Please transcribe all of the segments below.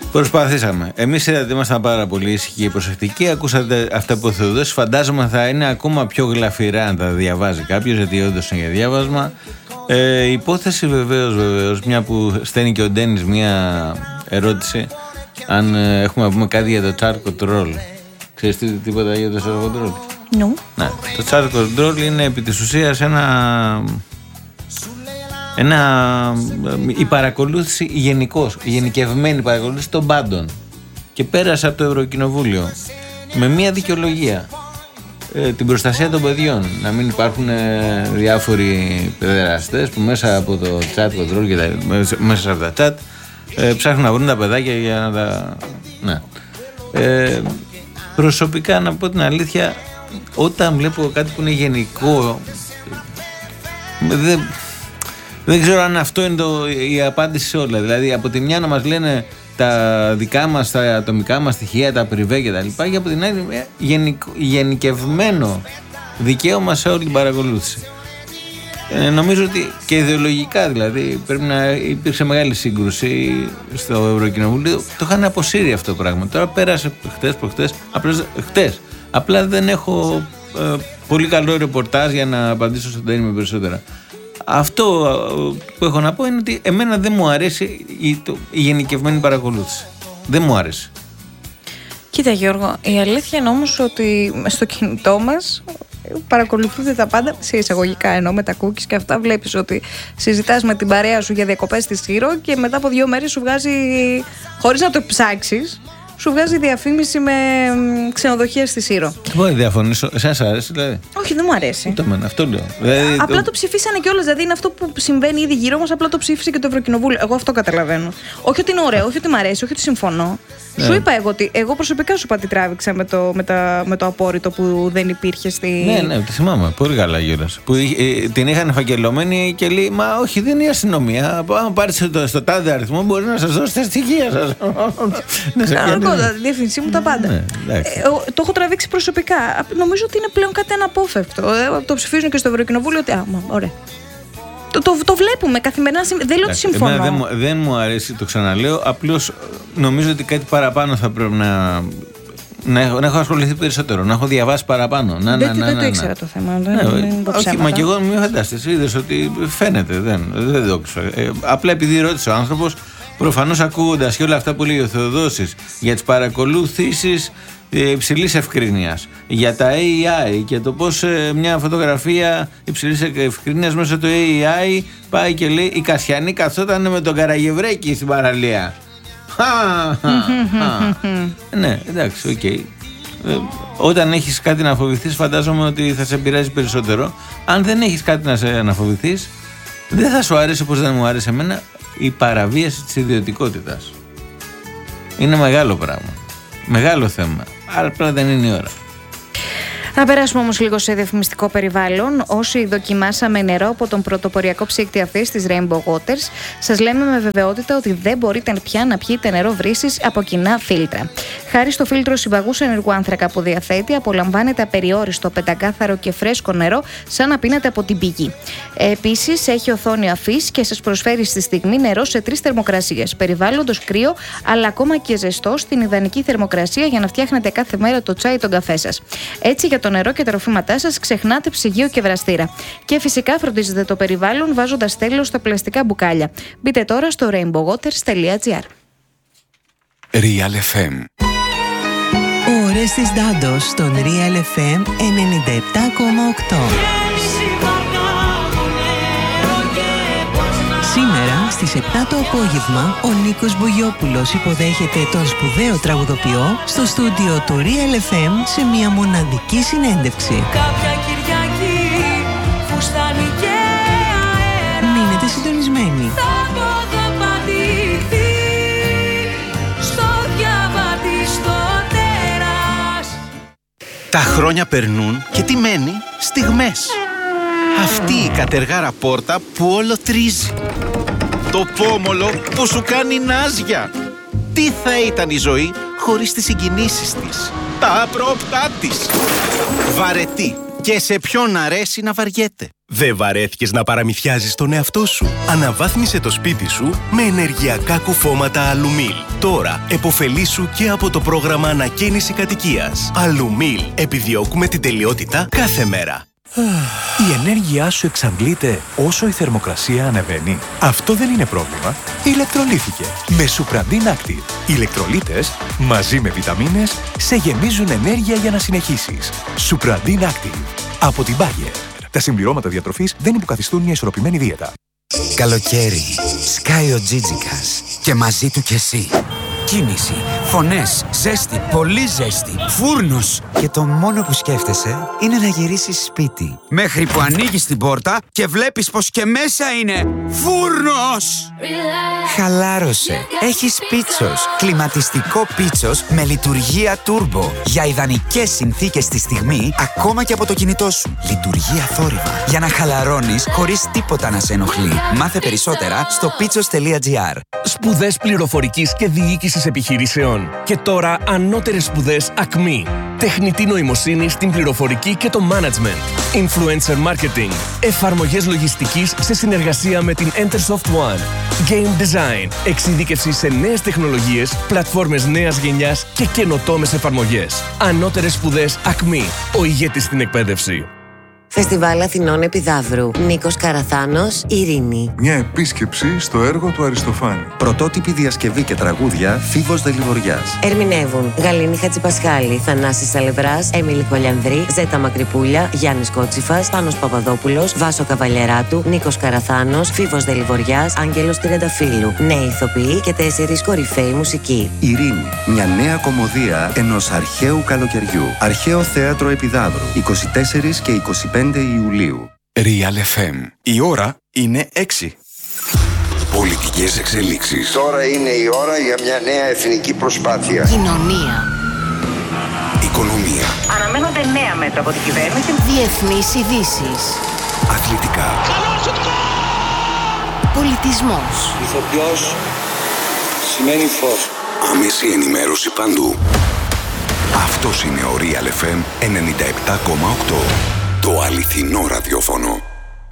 Προσπαθήσαμε. Εμείς είδατε, ήμασταν πάρα πολύ ήσυχοι και προσεκτικοί. Ακούσατε αυτά που ο Θεοδόσης. Φαντάζομαι θα είναι ακόμα πιο γλαφυρά αν τα διαβάζει κάποιος, γιατί όντως είναι για διάβασμα. Η υπόθεση βεβαίως, μια που στέλνει και ο Ντένις μια ερώτηση, αν έχουμε να πούμε κάτι για το chart control. Ξέρεις τίποτα για το chart control? No. Ναι. Το chart control είναι επί της ουσίας η παρακολούθηση γενικώς, η γενικευμένη παρακολούθηση των πάντων. Και πέρασε από το Ευρωκοινοβούλιο με μια δικαιολογία, την προστασία των παιδιών. Να μην υπάρχουν διάφοροι παιδεραστές που μέσα από το chat control και μέσα από τα chat ψάχνουν να βρουν τα παιδάκια για να τα... Ναι. Προσωπικά, να πω την αλήθεια, όταν βλέπω κάτι που είναι γενικό, δεν ξέρω αν αυτό είναι η απάντηση σε όλα. Δηλαδή, από τη μια να μας λένε τα δικά μας, τα ατομικά μας στοιχεία, τα πριβέ και τα λοιπά, και από την άλλη γενικευμένο δικαίωμα σε όλη την παρακολούθηση. Νομίζω ότι και ιδεολογικά, δηλαδή, πρέπει να υπήρξε μεγάλη σύγκρουση στο Ευρωκοινοβούλιο. Το είχαν αποσύρει αυτό το πράγμα. Τώρα πέρασε χτες. Απλά δεν έχω πολύ καλό ρεπορτάζ για να απαντήσω στον Ντένι με περισσότερα. Αυτό που έχω να πω είναι ότι εμένα δεν μου αρέσει η γενικευμένη παρακολούθηση. Δεν μου αρέσει. Κοίτα Γιώργο, η αλήθεια είναι όμως ότι στο κινητό μας παρακολουθούνται τα πάντα, σε εισαγωγικά εννοώ, με τα cookies και αυτά. Βλέπεις ότι συζητάς με την παρέα σου για διακοπές στη Σύρο και μετά από 2 μέρες σου βγάζει, χωρίς να το ψάξεις, σου βγάζει διαφήμιση με ξενοδοχεία στη Σύρο. Δεν διαφωνήσω. Εσένα σ' αρέσει, δηλαδή? Όχι, δεν μου αρέσει. Ούτε εμένα, αυτό λέω. Δηλαδή, απλά το ψηφίσανε κιόλας. Δηλαδή είναι αυτό που συμβαίνει ήδη γύρω μας. Απλά το ψήφισε και το Ευρωκοινοβούλιο. Εγώ αυτό καταλαβαίνω. Όχι ότι είναι ωραίο, όχι ότι μου αρέσει, όχι ότι συμφωνώ. Ναι. Σου είπα εγώ ότι εγώ προσωπικά σου είπα τι τράβηξα με το απόρριτο που δεν υπήρχε στη. Ναι, τη θυμάμαι. Πολύ καλά γύρως. Που την είχαν φακελωμένη και λέει: Μα όχι, δεν είναι η αστυνομία. Αν πάρετε στο τάδε αριθμό, μπορεί να σας δώσει τα στοιχεία σας. Κανονικότατα, τη διεύθυνσή μου τα πάντα. Το έχω τραβήξει προσωπικά. Νομίζω ότι είναι πλέον κάτι αναπόφευκτο. Το ψηφίζουν και στο Ευρωκοινοβούλιο ότι. Ωραία. Το βλέπουμε καθημερινά. Δεν λέω ότι συμφωνώ. Δεν μου αρέσει, το ξαναλέω. Απλώς νομίζω ότι κάτι παραπάνω θα πρέπει να έχω ασχοληθεί περισσότερο, να έχω διαβάσει παραπάνω. Δεν το ήξερα το θέμα. Όχι, μα και εγώ μην φαντάστες. Είδες ότι φαίνεται. Δεν το ξέρω. Απλά επειδή ρώτησε ο άνθρωπος, προφανώς ακούγοντας και όλα αυτά που λέει ο Θεοδόσης για τις παρακολουθήσεις υψηλής ευκρίνειας, για τα AI και το πώς μια φωτογραφία υψηλής ευκρίνειας μέσα το AI πάει και λέει: η Κασιανή καθόταν με τον Καραγευρέκη στην παραλία. Ναι, εντάξει, οκ. Όταν έχεις κάτι να φοβηθείς, φαντάζομαι ότι θα σε επηρεάζει περισσότερο. Αν δεν έχεις κάτι να φοβηθείς, δεν θα σου αρέσει όπως δεν μου άρεσε εμένα η παραβίαση της ιδιωτικότητας. Είναι μεγάλο πράγμα. Μεγάλο θέμα. Άρα απλά δεν είναι η ώρα. Να περάσουμε όμως λίγο σε διαφημιστικό περιβάλλον. Όσοι δοκιμάσαμε νερό από τον πρωτοποριακό ψύκτη αυτής της Rainbow Waters, σας λέμε με βεβαιότητα ότι δεν μπορείτε πια να πιείτε νερό βρύσης από κοινά φίλτρα. Χάρη στο φίλτρο συμπαγούς ενεργού άνθρακα που διαθέτει, απολαμβάνετε απεριόριστο, πεντακάθαρο και φρέσκο νερό, σαν να πίνετε από την πηγή. Επίσης, έχει οθόνη αφής και σας προσφέρει στη στιγμή νερό σε 3 θερμοκρασίες. Περιβάλλοντος κρύο, αλλά ακόμα και ζεστό, στην ιδανική θερμοκρασία για να φτιάχνετε κάθε μέρα το τσάι ή τον καφέ σας. Έτσι, για το νερό και τα ροφήματά σας ξεχνάτε ψυγείο και βραστήρα. Και φυσικά φροντίζετε το περιβάλλον βάζοντας τέλος στα πλαστικά μπουκάλια. Μπείτε τώρα στο rainbowwaters.gr. Real FM. Ο Ορέστης Ντάντος στον Real FM 97,8. Σήμερα στις 7 το απόγευμα ο Νίκος Μπογιόπουλος υποδέχεται τον σπουδαίο τραγουδοποιό στο στούντιο του Real FM σε μια μοναδική συνέντευξη. Κάποια Κυριακή φουστάνει και αέρα. Μείνετε συντονισμένοι. Θα ποδοπατηθεί στο διαβάτη στο τέρας. Τα χρόνια περνούν και τι μένει? Στιγμές. Αυτή η κατεργάρα πόρτα που όλο τρίζει. Το πόμολο που σου κάνει νάζια. Τι θα ήταν η ζωή χωρίς τις συγκινήσεις της, τα απρόπτά της. Βαρετή, Και σε ποιον αρέσει να βαριέται. Δεν βαρέθηκες να παραμυθιάζεις τον εαυτό σου? Αναβάθμισε το σπίτι σου με ενεργειακά κουφώματα Αλουμίλ. Τώρα επωφελήσου και από το πρόγραμμα ανακαίνιση κατοικίας. Αλουμίλ. Επιδιώκουμε την τελειότητα κάθε μέρα. Η ενέργειά σου εξαντλείται όσο η θερμοκρασία ανεβαίνει. Αυτό δεν είναι πρόβλημα. Ηλεκτρολύθηκε με Supradin Active. Οι ηλεκτρολίτες μαζί με βιταμίνες σε γεμίζουν ενέργεια για να συνεχίσεις. Supradin Active από την Bayer. Τα συμπληρώματα διατροφής δεν υποκαθιστούν μια ισορροπημένη δίαιτα. Καλοκαίρι. Σκάει ο Τζίτζικας. Και μαζί του κι εσύ. Κίνηση, φωνές, ζέστη, πολύ ζέστη, φούρνος. Και το μόνο που σκέφτεσαι είναι να γυρίσεις σπίτι. Μέχρι που ανοίγεις την πόρτα και βλέπεις πως και μέσα είναι φούρνος. Χαλάρωσε. Έχεις Πίτσος. Κλιματιστικό Πίτσος με λειτουργία turbo. Για ιδανικές συνθήκες στη στιγμή, ακόμα και από το κινητό σου. Λειτουργία θόρυβα. Για να χαλαρώνεις χωρίς τίποτα να σε ενοχλεί. Μάθε περισσότερα στο pitsos.gr. Σπουδές πληροφορικής και διοίκησης επιχειρήσεων. Και τώρα ανώτερες σπουδές ΑΚΜΗ. Τεχνητή νοημοσύνη στην πληροφορική και το management. Influencer marketing. Εφαρμογές λογιστικής σε συνεργασία με την Entersoft One. Game design. Εξειδίκευση σε νέες τεχνολογίες, πλατφόρμες νέας γενιάς και καινοτόμες εφαρμογές. Ανώτερες σπουδές ΑΚΜΗ. Ο ηγέτης στην εκπαίδευση. Φεστιβάλ Αθηνών Επιδαύρου. Νίκος Καραθάνος, Ειρήνη. Μια επίσκεψη στο έργο του Αριστοφάνη. Πρωτότυπη διασκευή και τραγούδια Φίβος Δελιβοριάς. Ερμηνεύουν Γαλήνη Χατζηπασχάλη, Θανάσης Σαλευράς, Έμιλη Κολιανδρή, Ζέτα Μακρυπούλια, Γιάννης Κότσιφας, Πάνος Παπαδόπουλος, Βάσο Καβαλιεράτου, Νίκος Καραθάνος, Φίβος Δελιβοριάς, Άγγελος Τριανταφύλου. Νέοι ηθοποιοί και 4 κορυφαίοι μουσικοί. Ειρήνη. Μια νέα κωμωδία ενός αρχαίου καλοκαιριού. Αρχαίο Θέατρο Επιδαύρου. 24 και 25 Ιουλίου. Real FM. Η ώρα είναι 6. Πολιτικές εξελίξεις. Τώρα είναι η ώρα για μια νέα εθνική προσπάθεια. Κοινωνία. Οικονομία. Αναμένονται νέα μέτρα από την κυβέρνηση. Διεθνείς ειδήσεις. Αθλητικά. Πολιτισμός. Ηθοποιός σημαίνει φως. Άμεση ενημέρωση παντού. Αυτός είναι ο Real FM 97,8. Το αληθινό ραδιόφωνο.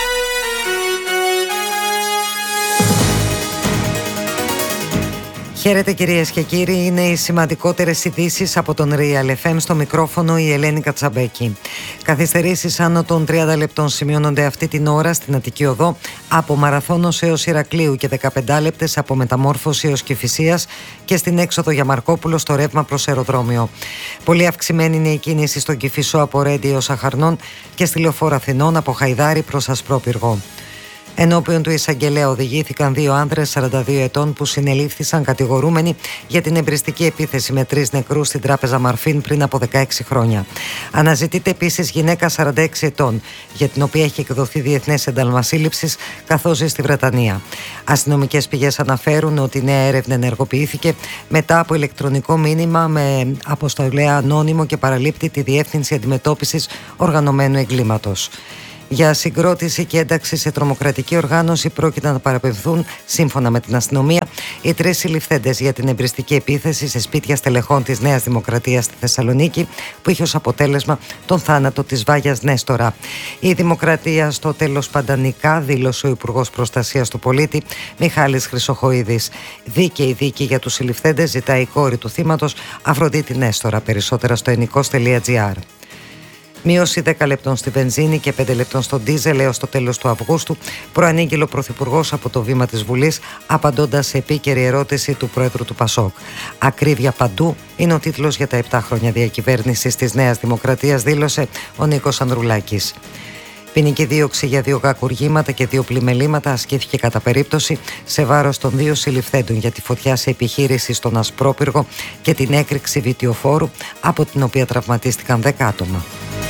Χαίρετε κυρίες και κύριοι, είναι οι σημαντικότερες ειδήσεις από τον Real FM. Στο μικρόφωνο η Ελένη Κατσαμπέκη. Καθυστερήσεις άνω των 30 λεπτών σημειώνονται αυτή την ώρα στην Αττική Οδό από Μαραθώνος έως Ηρακλείου και 15 λεπτές από Μεταμόρφωση έως Κηφισίας και στην έξοδο για Μαρκόπουλο στο ρεύμα προς αεροδρόμιο. Πολύ αυξημένη είναι η κίνηση στον Κηφισό από Ρέντι έως Αχαρνών και στη Λεωφόρο Αθηνών από Χαϊδάρη προς Ασπρόπυργο. Ενώπιον του εισαγγελέα οδηγήθηκαν 2 άνδρες 42 ετών που συνελήφθησαν κατηγορούμενοι για την εμπριστική επίθεση με 3 νεκρούς στην τράπεζα Μαρφίν πριν από 16 χρόνια. Αναζητείται επίσης γυναίκα 46 ετών, για την οποία έχει εκδοθεί διεθνές ένταλμα σύλληψης καθώς ζει στη Βρετανία. Αστυνομικές πηγές αναφέρουν ότι η νέα έρευνα ενεργοποιήθηκε μετά από ηλεκτρονικό μήνυμα με αποστολέα ανώνυμο και παραλείπτει τη Διεύθυνση Αντιμετώπισης Οργανωμένου Εγκλήματος. Για συγκρότηση και ένταξη σε τρομοκρατική οργάνωση πρόκειται να παραπεμφθούν, σύμφωνα με την αστυνομία, οι 3 συλληφθέντες για την εμπριστική επίθεση σε σπίτια στελεχών της Νέας Δημοκρατίας στη Θεσσαλονίκη, που είχε ως αποτέλεσμα τον θάνατο της Βάγιας Νέστορα. Η Δημοκρατία στο τέλος παντανικά, δήλωσε ο Υπουργός Προστασίας του Πολίτη Μιχάλης Χρυσοχοΐδης. Δίκαιη δίκη για τους συλληφθέντες, ζητάει η κόρη του θύματος, Αφροδίτη Νέστορα. Περισσότερα στο ενικός.gr. Μείωση 10 λεπτών στη βενζίνη και 5 λεπτών στο ντίζελ έως το τέλος του Αυγούστου, προανήγγειλε ο Πρωθυπουργός από το βήμα της Βουλής, απαντώντας σε επίκαιρη ερώτηση του Πρόεδρου του ΠΑΣΟΚ. Ακρίβεια παντού είναι ο τίτλος για τα 7 χρόνια διακυβέρνησης της Νέας Δημοκρατίας, δήλωσε ο Νίκος Ανδρουλάκης. Ποινική δίωξη για 2 κακουργήματα και 2 πλημελήματα ασκήθηκε κατά περίπτωση σε βάρος των 2 συλληφθέντων για τη φωτιά σε επιχείρηση στον Ασπρόπυργο και την έκρηξη βιτιοφόρου, από την οποία τραυματίστηκαν 10 άτομα.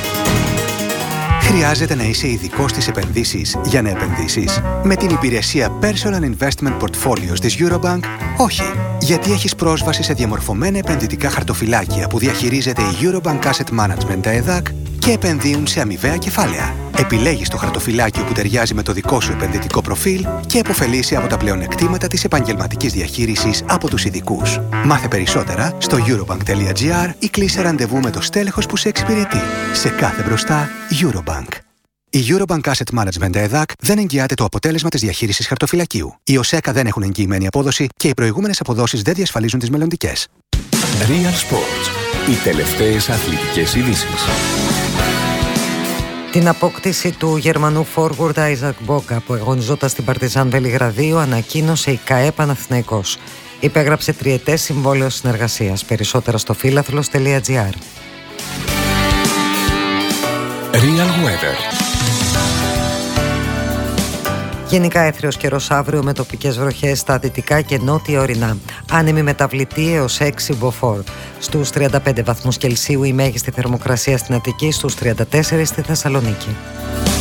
Χρειάζεται να είσαι ειδικός στις επενδύσεις για να επενδύσεις? Με την υπηρεσία Personal Investment Portfolios της Eurobank, όχι. Γιατί έχεις πρόσβαση σε διαμορφωμένα επενδυτικά χαρτοφυλάκια που διαχειρίζεται η Eurobank Asset Management ΕΔΑΚ και επενδύουν σε αμοιβαία κεφάλαια. Επιλέγεις το χαρτοφυλάκιο που ταιριάζει με το δικό σου επενδυτικό προφίλ και επωφελείσαι από τα πλεονεκτήματα της επαγγελματικής διαχείρισης από τους ειδικούς. Μάθε περισσότερα στο eurobank.gr ή κλείσε ραντεβού με το στέλεχος που σε εξυπηρετεί. Σε κάθε μπροστά, Eurobank. Η Eurobank Asset Management EDAC δεν εγγυάται το αποτέλεσμα της διαχείρισης χαρτοφυλακίου. Οι ΟΣΕΚΑ δεν έχουν εγγυημένη απόδοση και οι προηγούμενες αποδόσεις δεν διασφαλίζουν τις μελλοντικές. Real Sports. Οι τελευταίες αθλητικές ειδήσεις. Την απόκτηση του Γερμανού forward Isaac Boga που αγωνιζόταν στην Παρτιζάν Βελιγραδίου ανακοίνωσε η ΚΑΕ Παναθηναϊκός. Υπέγραψε 3ετές συμβόλαιο συνεργασίας. Περισσότερα στο φίλαθλος.gr. Real Weather. Γενικά έθριος καιρός αύριο με τοπικές βροχές στα δυτικά και νότια ορεινά. Άνεμη μεταβλητή έως 6 μποφόρ. Στους 35 βαθμούς Κελσίου η μέγιστη θερμοκρασία στην Αττική, στους 34 στη Θεσσαλονίκη.